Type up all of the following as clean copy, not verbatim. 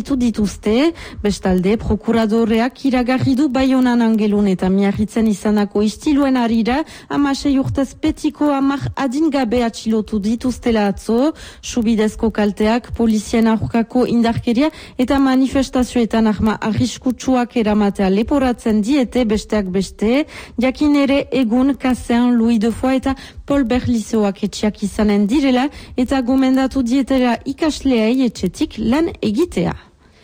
dituzte, bestalde prokuradoreak iragarri du Baionan Angelun eta Miarritzen izanako istiluen arira 16 urtez petiko 10 adingabe atxilotu dituztela atzo, subidezko kalteak, polizien aurkako indarkeria eta manifestazioetan arma arriskutsuak eramatea leporatzen diete besteak beste, jakin ere egun Kasean, Louis de Foix eta Paul Berlizoak etxeak izanen direla eta gomendatu dietela ikasleei etxetik lan egitea.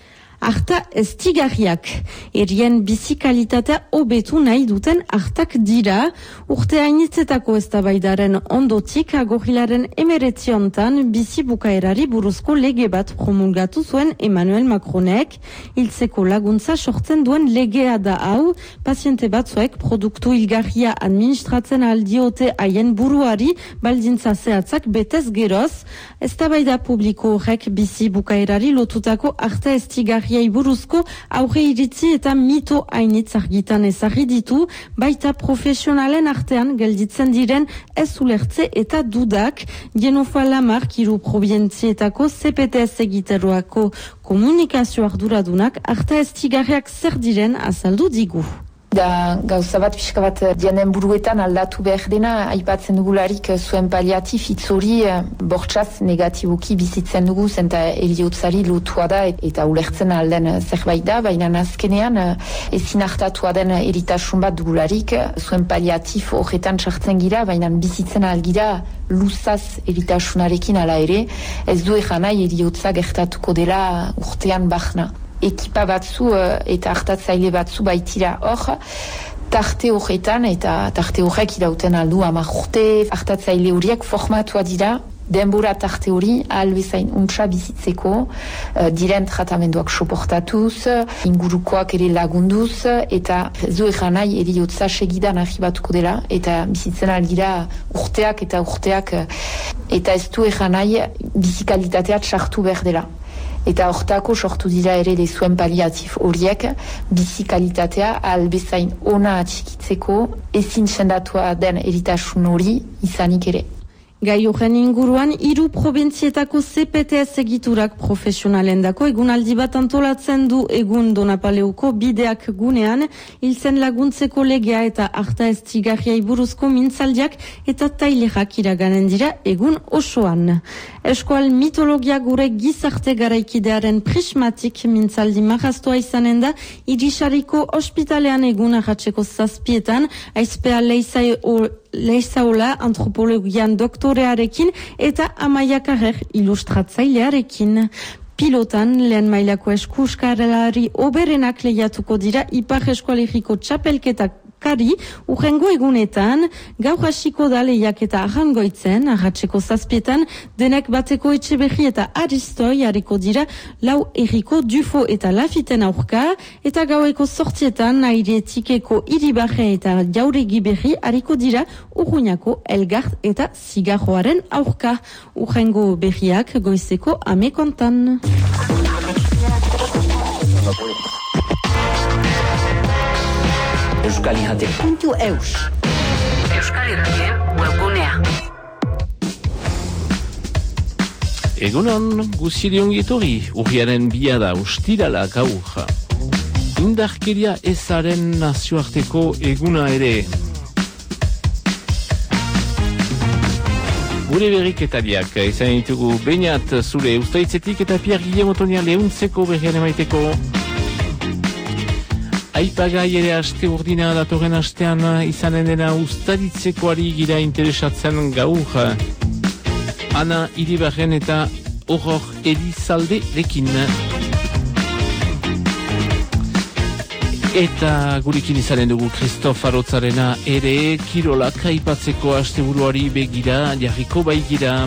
Arta estigarriak, erien bizikalitatea hobetu nahi duten artak dira, urte hainitzetako eztabaidaren ondotik agorilaren 19 bizi bukaerari buruzko lege bat promulgatu zuen Emmanuel Macronek, hiltzeko laguntza sortzen duen legea da hau, paziente batzuek produktu hilgarria administratzen aldiote haien buruari baldintza zehatzak betez geroz, eztabaida publiko horrek bizi bukaerari lotutako arta estigarriak buruzko aurre iritzi eta mito hainitz argitan ezarri ditu, baita profesionalen artean gelditzen diren ez ulertze eta dudak, Genofa Lamar kiru probientzietako CPTS egiteroako komunikazio arduradunak arta estigarriak zer diren azaldu digu. Da gauza bat, pixka bat dienen buruetan aldatu behar dena, aipatzen dugularik zuen paliatif itzori bortxaz negatiboki bizitzen dugu, zenta eriotzari lotua da eta ulertzen alden zerbait da, baina azkenean ezin hartatua den eritasun bat dugularik, zuen paliatif horretan sartzen gira, baina bizitzen algira luzaz eritasunarekin ala ere, ez du egan nahi eriotza gertatuko dela urtean bahna. Ekipa batzu eta hartatzaile batzu baitira hor, tarte horretan eta tarte horrek irauten aldu 10 urte, hartatzaile horiek formatua dira, denbora tarte hori albezain untsa bizitzeko, diren tratamenduak soportatuz, ingurukoak ere lagunduz, eta zu egan nahi eriotza segidan arribatuko dela, eta bizitzen algira urteak, eta ez du egan nahi bizikalitatea txartu behar dela. Eta hortako sortu dira ere zuen paliatif horiek, bizi kalitatea albezain ona atxikitzeko, ezin sendatua den eritasun hori izanik ere. Gai horren inguruan, 3 probintzietako CPTS egiturak profesionalendako egunaldi bat antolatzen du egun Donapaleuko bideak gunean, hiltzen laguntzeko legea eta arta estigarriai buruzko mintzaldiak eta tailerak iraganen dira egun osoan. Eskual mitologia gure gizarte garaikidearen prismatik mintzaldi marraztua izanen da, Irisariko ospitalean egun arratseko 7:00, aizpea Leizaola antropologian doktorearekin eta Amaia Carrer ilustratzailearekin. Pilotan, lehen mailako eskuskarelari oberenak lehiatuko dira Ipar Eskualeriko txapelketak kari, urrengo egunetan, gaur hasiko da lehiaketa arrangoitzen, arratseko 7:00, denek bateko Etxeberri eta Aristoi hariko dira lau erriko Dufo eta Lafiten aurka, eta gaueko 8:00 Airietikeko Iribarre eta Jauregi berri hariko dira Urruñako Elgart eta Zigarroaren aurka. Urrengo berriak goizeko amekontan. Euskalirrate.eus Euskalirrate webgunea. Egunon, guzirion getori, urriaren 2 da ustirala gaur. Indarkeria ezaren nazioarteko eguna ere. Gure berriketariak izan ditugu Beñat zure ustaitzetik eta Pierre Guillermo Tonia lehuntzeko berrian emaiteko. Aipagai ere aste urdina datorren astean izanen dena ustaritzekoari gira interesatzen gaur. Ana Iribarren eta Horror Elizalde rekin. Eta gurekin izanen dugu Christophe Arotzarena ere kirolak aipatzeko asteburuari begira jarriko baigira.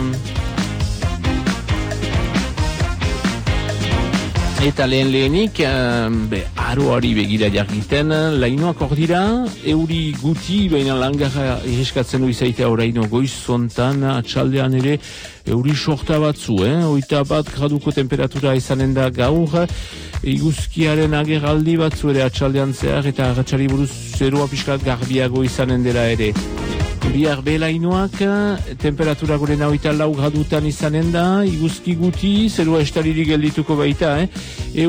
Eta lehenik, aroari begira jargiten, lainoak hor dira, euri guti, baina langarra irriskatzen du izaitea oraino goiz zontan, atxaldean ere, euri sorta batzu, 21 graduko temperatura izanen da gaur, iguzkiaren agerraldi batzu ere atxaldean zehar, eta arratsari buruz zerua pixkat garbiago izanen dela ere. Bihar belainoak, temperatura gure 24 gradutan izanen da, iguzki guti, zerua estalirik geldituko baita,